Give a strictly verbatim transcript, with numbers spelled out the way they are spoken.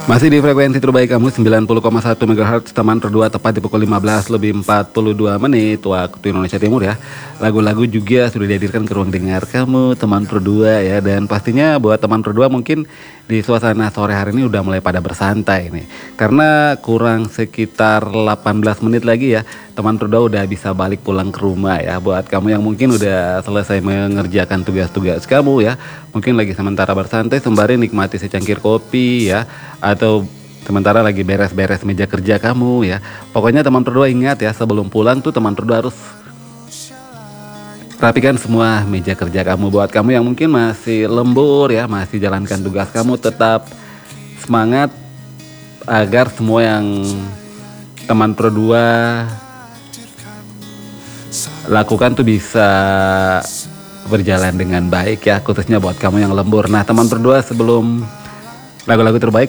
Masih di frekuensi terbaik kamu sembilan puluh koma satu megahertz, teman berdua, tepat di pukul lima belas lebih empat puluh dua menit waktu Indonesia Timur ya. Lagu-lagu juga sudah dihadirkan ke ruang dengar kamu teman berdua ya. Dan pastinya buat teman berdua mungkin di suasana sore hari ini udah mulai pada bersantai nih. Karena kurang sekitar delapan belas menit lagi ya, teman berdua udah bisa balik pulang ke rumah ya. Buat kamu yang mungkin udah selesai mengerjakan tugas-tugas kamu ya, mungkin lagi sementara bersantai sembari nikmati secangkir kopi ya, atau sementara lagi beres-beres meja kerja kamu ya. Pokoknya teman berdua ingat ya, sebelum pulang tuh teman berdua harus rapikan semua meja kerja kamu. Buat kamu yang mungkin masih lembur ya, masih jalankan tugas kamu, tetap semangat agar semua yang teman berdua lakukan tuh bisa berjalan dengan baik ya, khususnya buat kamu yang lembur. Nah teman berdua, sebelum lagu-lagu terbaik